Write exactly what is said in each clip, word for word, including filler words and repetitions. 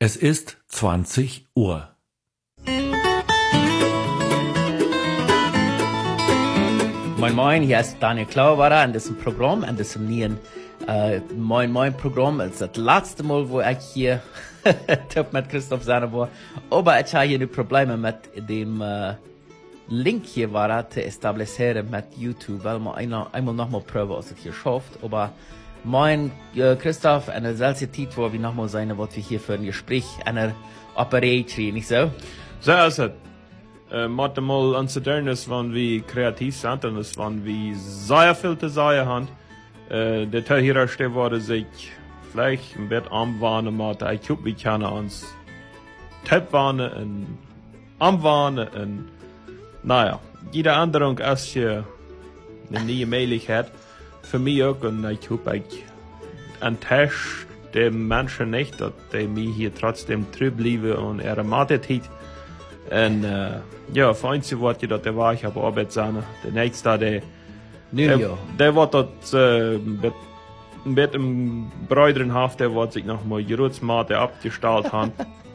Es ist zwanzig Uhr. Moin Moin, hier ist Daniel Klauwara und das ist ein Programm, und das ist ein äh, Moin Moin Programm. Es ist das letzte Mal, wo ich hier mit Christoph Sahne war. Aber ich habe hier die Probleme mit dem äh, Link hier war zu etablieren mit YouTube, weil man einmal, einmal nochmal probieren, was es hier schafft. Aber Moin äh, Christoph, eine seltsame Zeit, wo wir nochmal sein, was wir hier für ein Gespräch, eine Operation, nicht so? So ist es. Äh, Macht mal an zu denken, dass wenn wir kreativ sind und dass wenn wir sehr viel zu sagen haben, äh, der Teil hier steht, wurde sich vielleicht ein bisschen anwarnen, mit ich glaube, wir können uns Tipp warnen und anwarnen und naja, jede Änderung ist hier eine neue Möglichkeit. Für mich auch, und ich hoffe, ich enttäusche die Menschen nicht, dass die mich hier trotzdem treu bleiben und ihre Mathe tun. Und äh, ja, das einzige Wort, das der war, ich habe Arbeit sein. Der nächste, der, der, der wird dort äh, mit, mit dem Bräuterenhaft, der wird sich nochmal Gerutsmate abgestellt haben.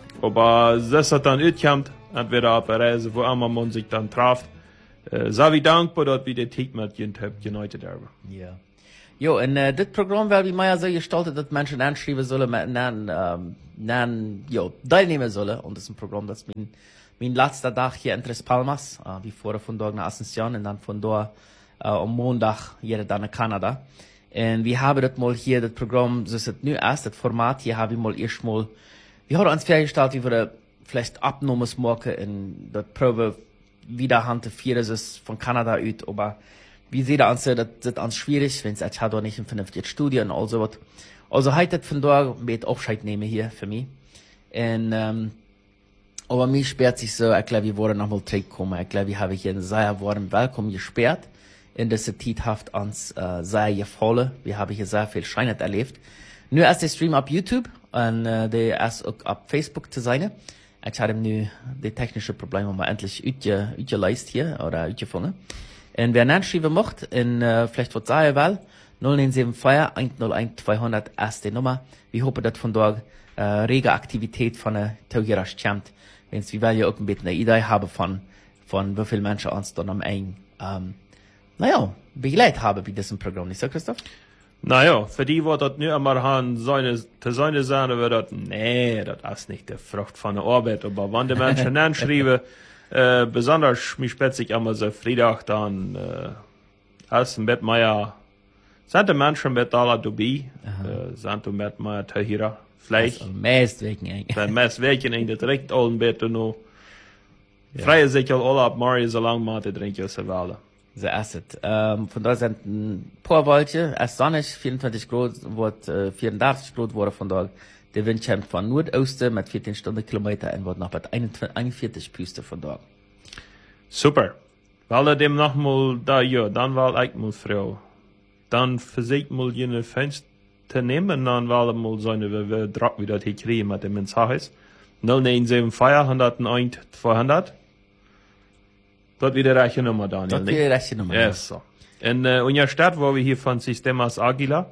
Aber das hat dann ausgekommen, entweder auf der Reise, wo immer man sich dann trifft. Uh, sehr wie dankbar, dass wir die Zeit mit Ihnen United haben. Ja. Jo, und äh, das Programm wird wie man ja so gestaltet, dass Menschen anschreiben sollen, mit nan, ähm, nan, jo, teilnehmen sollen. Und das ist ein Programm, das mein, mein letzter Tag hier in Tres Palmas, äh, wie vorher von dort nach Asunción und dann von dort äh, am Montag hier dann nach Kanada. Und wir haben das mal hier, das Programm, so ist es nu erst, das Format hier habe ich mal erst mal, wir haben uns vorgestellt, wie wir vielleicht Abnahmes machen in der Probe, wieder Hand vier ist von Kanada uit, aber wie seht ihr an, das ist ans schwierig, wenn es ich habe nicht ein vernünftiges Studium und all so was. Also heute von da mit Abscheid nehmen hier für mich. Und, ähm, aber mich sperrt sich so, ich glaube, wir wollen nochmal zurückkommen. Ich glaube, wir haben hier einen sehr warmen Willkommen gesperrt. In dieser Zeit haft uns äh, sehr gefallen. Wir haben hier sehr viel Schönes erlebt. Nur erst der Stream auf YouTube und äh, der erst auch auf Facebook zu sein. Ich habe nu die technische Probleme mal endlich utge, utgeleist hier, oder utgefangen. Und wer nachschreiben macht, in, äh, vielleicht wird sagen will, null neun sieben vier eins null eins zweihundert, erste Nummer. Wir hoffen, dass von dort, äh, rege Aktivität von der Tauhirasch kommt. Wenn's, wir wollen ja auch ein bisschen eine Idee haben von, von wie viele Menschen uns dann am Ende, ähm, naja, begleitet haben, wie das im Programm, nicht so, Christoph? Naja, für die, die das nicht einmal haben, seine, zu seine Sache wird das, nee, das ist nicht die Frucht von der Arbeit. Aber wenn die Menschen dann schreiben, äh, besonders, mich spät sich einmal so Freitag, dann, äh, als ein Bett mehr, sind die Menschen mit aller dabei, äh, sind die mit mehr Tahira, vielleicht. Also, meist wegen eigentlich. Wenn meist wegen eigentlich direkt all ein Bett noch. Freie sich alle ab Mario, so lange man die trinken, so wollen. So ist es. Ähm, von da sind ein paar Wolken, erst sonnig, vierundzwanzig Grad, wird, äh, vierundachtzig Grad wurde von da. Der Wind kommt von Nordosten mit vierzehn Stundenkilometer und wird noch bei einundvierzig Püste von da. Super. Weil er dem nochmal da, ja, dann war ich mal Frau. Dann versucht mal jene Fenster nehmen, dann war er mal so eine Druck, wie das hier kriegen mit dem Mensages. null neun sieben vier eins null eins zweihundert. Das wieder die rechte Nummer, Daniel. Das wieder die rechte Nummer. Ja, yes, so. In äh, unserer Stadt, wo wir hier von Sistemas Agila,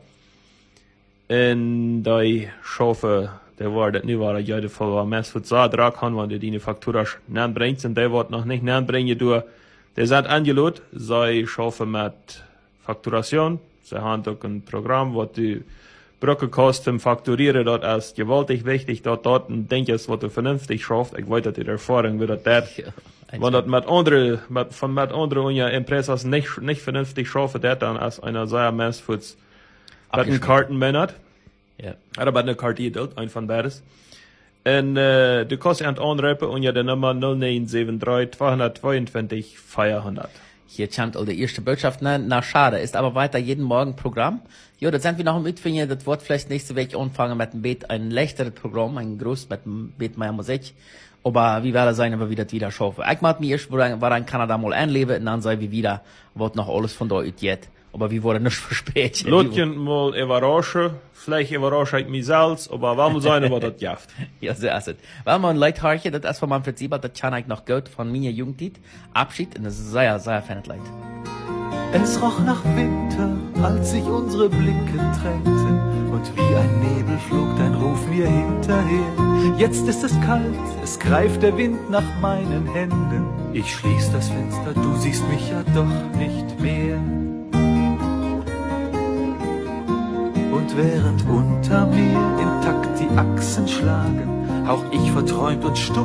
in der Schafe, der war, das nicht war, ja, der Fall war, mehr für zwei Drag haben, wenn die die Faktura nähen bringt, und der wird noch nicht nähen bringen, du, der sind angelaut, sie schaffen mit Fakturation, sie haben auch ein Programm, wo die Brückenkosten fakturieren, das ist gewaltig wichtig, dort, dort ein Ding ist, was du vernünftig schaffst, ich weiß, dass die Erfahrung wird, das, wenn das mit anderen, mit, von mit anderen unserer Impressas nicht, nicht vernünftig schaffen, der dann als einer sehr Messfuß, mit einem Kartenmänner, ja, oder mit einer Karte, ein von beides. Und, äh, du kannst an anrufen und ja, die Nummer null neun sieben drei zwei zwei zwei vierhundert. Hier kommt all die erste Botschaft, ne? Na, schade, ist aber weiter jeden Morgen Programm. Jo, das sind wir noch im Mitfinger, das wird vielleicht nächste Woche anfangen mit dem Beet, ein leichteres Programm, ein groß mit dem Beet mehr Musik. Aber wie wäre das sein, wenn wir das wieder schaffen? Ich mag mir erst, war in Kanada mal einleben, und dann sei wir wieder, wird noch alles von da ut. Aber wir wollen nicht versprechen. Lutjen mal überraschen, vielleicht überrasche ich mich selbst, aber warum sein, was das jaft? Ja, so ist es. Weil man Leute harche, das ist von Manfred Siebert, das kann ich noch gut von meiner Jugendzeit. Abschied, und das ist sehr, sehr feines Leid. Es roch nach Winter, als sich unsere Blicke trennten, und wie ein Nebel flog dein Ruf mir mir hinterher. Jetzt ist es kalt, es greift der Wind nach meinen Händen. Ich schließ das Fenster, du siehst mich ja doch nicht mehr. Und während unter mir intakt die Achsen schlagen, hauch ich verträumt und stumm